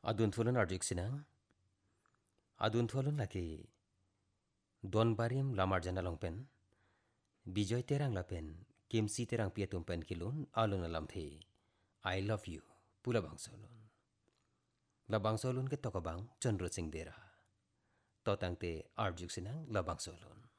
Adun thulun arjuk sinang. Adun thulun laki don barim lamar jana longpen. Bijoy terang lapen kimsi terang piatum pen kilun alun alam the. I love you. Pula bang solun. Labang solun ke tokabang Chandra Singh Bera. Totang te arjuk sinang labang solun.